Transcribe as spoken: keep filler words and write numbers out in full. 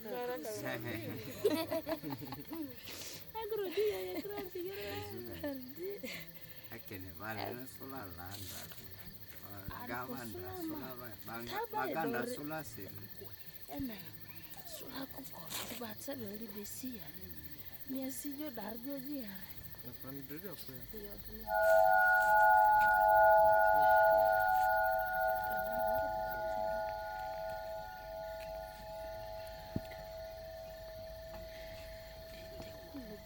Agro dia ya kran sigara. Akene vale na sola landa. Gavanda sola baganda sola sele. Ena sola ko ko batsa le besia. Mia sijo darjo dia. Na pandiri apa ya? Iya.